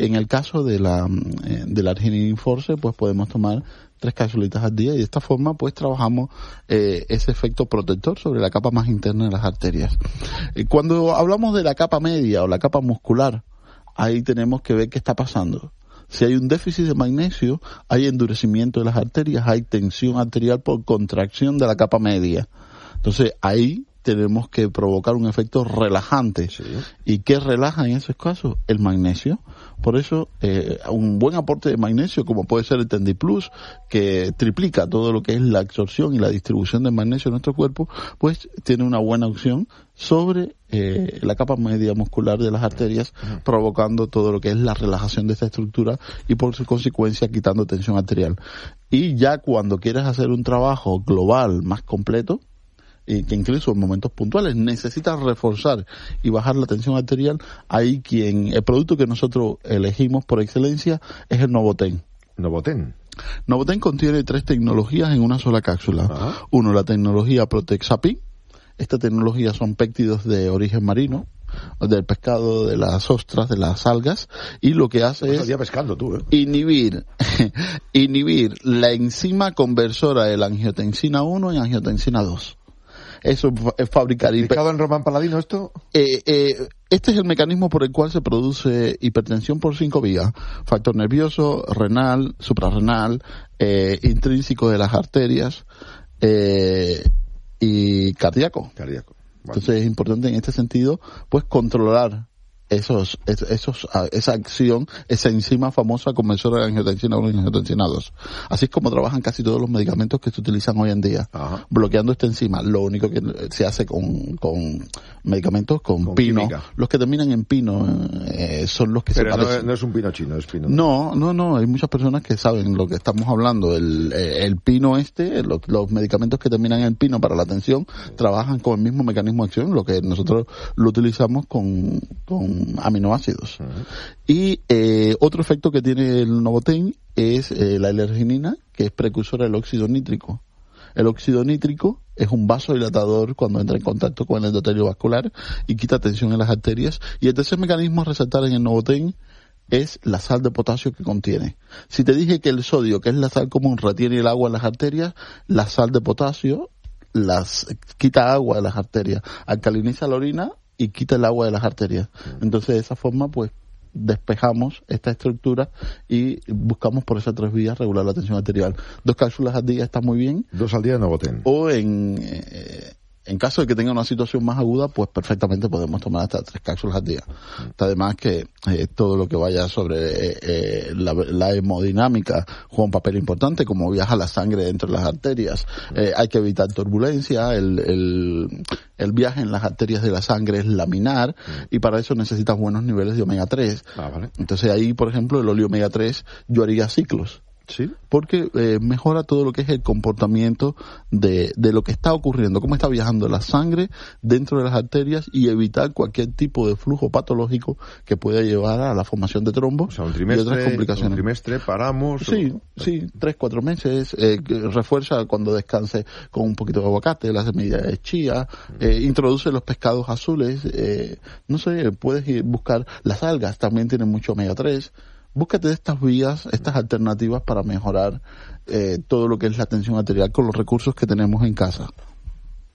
en el caso de la Arginine Force, pues podemos tomar 3 cápsulitas al día y de esta forma pues trabajamos ese efecto protector sobre la capa más interna de las arterias. Cuando hablamos de la capa media o la capa muscular, ahí tenemos que ver qué está pasando. Si hay un déficit de magnesio, hay endurecimiento de las arterias, hay tensión arterial por contracción de la capa media. Entonces ahí tenemos que provocar un efecto relajante. Sí. ¿Y qué relaja en esos casos? El magnesio. Por eso, un buen aporte de magnesio, como puede ser el TendiPlus, que triplica todo lo que es la absorción y la distribución de magnesio en nuestro cuerpo, pues tiene una buena opción sobre la capa media muscular de las arterias, provocando todo lo que es la relajación de esta estructura y por su consecuencia quitando tensión arterial. Y ya cuando quieres hacer un trabajo global más completo, y que incluso en momentos puntuales necesitas reforzar y bajar la tensión arterial, ahí el producto que nosotros elegimos por excelencia es el Novoten. Novoten contiene 3 tecnologías en una sola cápsula. Ajá. Uno, la tecnología Protexapin. Esta tecnología son péptidos de origen marino, del pescado, de las ostras, de las algas, y lo que hace es pescando tú, inhibir la enzima conversora de la angiotensina 1 y angiotensina 2. Eso es fabricar... ¿Explicado en Román Paladino esto? Este es el mecanismo por el cual se produce hipertensión por 5 vías. Factor nervioso, renal, suprarrenal, intrínseco de las arterias y cardíaco. Bueno. Entonces es importante en este sentido pues controlar esa acción, esa enzima famosa conversora de angiotensina 1 y angiotensina 2. Así es como trabajan casi todos los medicamentos que se utilizan hoy en día. Ajá. Bloqueando esta enzima. Lo único que se hace con medicamentos con pino. Química. Los que terminan en pino son los que pero se parecen. No es un pino chino, es pino. No. Hay muchas personas que saben lo que estamos hablando. El pino los medicamentos que terminan en pino para la tensión trabajan con el mismo mecanismo de acción, lo que nosotros lo utilizamos con aminoácidos. Uh-huh. Y otro efecto que tiene el Novoten es la L-arginina, que es precursora del óxido nítrico. El óxido nítrico es un vasodilatador cuando entra en contacto con el endotelio vascular y quita tensión en las arterias. Y el tercer mecanismo a resaltar en el Novoten es la sal de potasio que contiene. Si te dije que el sodio, que es la sal común, retiene el agua en las arterias, la sal de potasio quita agua de las arterias, alcaliniza la orina y quita el agua de las arterias. Entonces, de esa forma, pues, despejamos esta estructura y buscamos por esas 3 vías regular la tensión arterial. 2 cápsulas al día está muy bien. 2 al día de Novoten. O en caso de que tenga una situación más aguda, pues perfectamente podemos tomar hasta 3 cápsulas al día. Además que todo lo que vaya sobre la hemodinámica juega un papel importante, como viaja la sangre dentro de las arterias. Hay que evitar turbulencia, el viaje en las arterias de la sangre es laminar, y para eso necesitas buenos niveles de omega 3. Vale. Entonces ahí, por ejemplo, el óleo omega 3, yo haría ciclos. Sí. Porque mejora todo lo que es el comportamiento de lo que está ocurriendo, cómo está viajando la sangre dentro de las arterias, y evitar cualquier tipo de flujo patológico que pueda llevar a la formación de trombos, o sea, y otras complicaciones. Un trimestre paramos. Sí, 3-4 meses. Refuerza cuando descanse con un poquito de aguacate, la semilla de chía, introduce los pescados azules, puedes buscar las algas, también tienen mucho omega 3. Búscate estas vías, estas alternativas para mejorar todo lo que es la tensión arterial con los recursos que tenemos en casa.